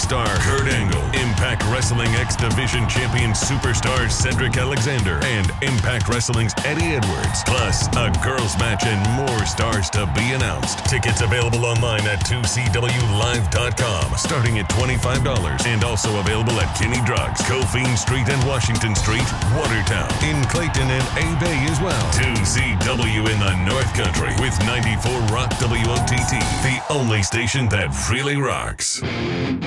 star Kurt Angle, Impact Wrestling X Division Champion Superstar Cedric Alexander, and Impact Wrestling's Eddie Edwards. Plus, a girls match and more stars to be announced. Tickets available online at 2CWLive.com, starting at $25, and also available at Kinney Drugs, Coffeen Street and Washington Street, Watertown, in Clayton and A Bay as well. 2CW in the North Country with 94 Rock WOTT, the only station that really rocks.